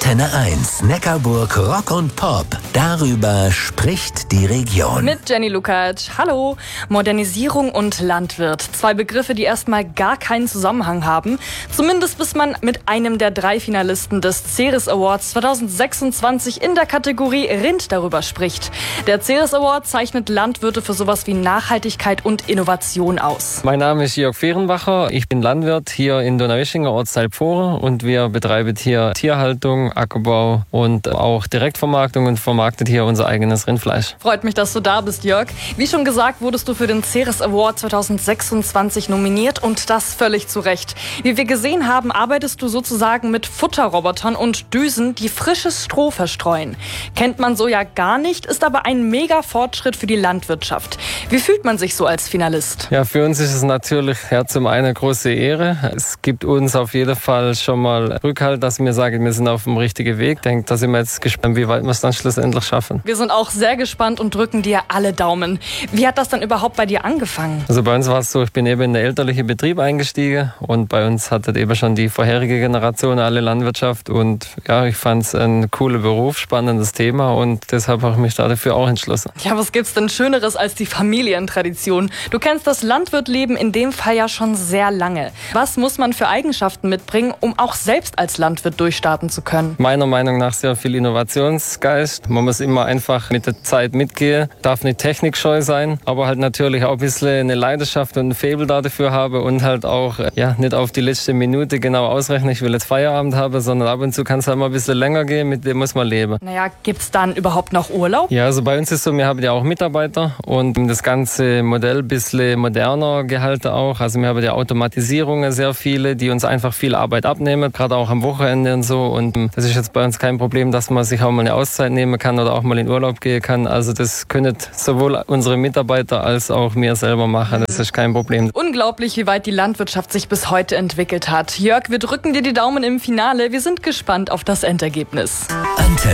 Antenne 1, Neckarburg Rock und Pop. Darüber spricht die Region. Mit Jenny Lukacs. Hallo. Modernisierung und Landwirt. Zwei Begriffe, die erstmal gar keinen Zusammenhang haben. Zumindest bis man mit einem der 3 Finalisten des Ceres Awards 2026 in der Kategorie Rind darüber spricht. Der Ceres Award zeichnet Landwirte für sowas wie Nachhaltigkeit und Innovation aus. Mein Name ist Jörg Fehrenbacher. Ich bin Landwirt hier in Donaueschinger, Ortsteil Pfohre, und wir betreiben hier Tierhaltung, Ackerbau und auch Direktvermarktung und vermarktet hier unser eigenes Rindfleisch. Freut mich, dass du da bist, Jörg. Wie schon gesagt, wurdest du für den Ceres Award 2026 nominiert und das völlig zu Recht. Wie wir gesehen haben, arbeitest du sozusagen mit Futterrobotern und Düsen, die frisches Stroh verstreuen. Kennt man so ja gar nicht, ist aber ein mega Fortschritt für die Landwirtschaft. Wie fühlt man sich so als Finalist? Ja, für uns ist es natürlich zum einen eine große Ehre. Es gibt uns auf jeden Fall schon mal Rückhalt, dass wir sagen, wir sind auf dem richtigen Weg. Ich denke, da sind wir jetzt gespannt, wie weit wir es dann schlussendlich schaffen. Wir sind auch sehr gespannt und drücken dir alle Daumen. Wie hat das dann überhaupt bei dir angefangen? Also bei uns war es so, ich bin eben in den elterlichen Betrieb eingestiegen und bei uns hatte eben schon die vorherige Generation alle Landwirtschaft und ja, ich fand es ein cooler Beruf, spannendes Thema und deshalb habe ich mich dafür auch entschlossen. Ja, was gibt's denn Schöneres als die Familientradition? Du kennst das Landwirtleben in dem Fall ja schon sehr lange. Was muss man für Eigenschaften mitbringen, um auch selbst als Landwirt durchstarten zu können? Meiner Meinung nach sehr viel Innovationsgeist. Man muss immer einfach mit der Zeit mitgehen, darf nicht technikscheu sein, aber halt natürlich auch ein bisschen eine Leidenschaft und ein Faible dafür haben und halt auch nicht auf die letzte Minute genau ausrechnen, ich will jetzt Feierabend haben, sondern ab und zu kann es halt mal ein bisschen länger gehen, mit dem muss man leben. Naja, gibt's dann überhaupt noch Urlaub? Ja, also bei uns ist so, wir haben ja auch Mitarbeiter und das ganze Modell ein bisschen moderner gehalten auch. Also wir haben ja Automatisierungen sehr viele, die uns einfach viel Arbeit abnehmen, gerade auch am Wochenende und so. Und das ist jetzt bei uns kein Problem, dass man sich auch mal eine Auszeit nehmen kann oder auch mal in Urlaub gehen kann. Also das können sowohl unsere Mitarbeiter als auch wir selber machen. Das ist kein Problem. Unglaublich, wie weit die Landwirtschaft sich bis heute entwickelt hat. Jörg, wir drücken dir die Daumen im Finale. Wir sind gespannt auf das Endergebnis. Antenne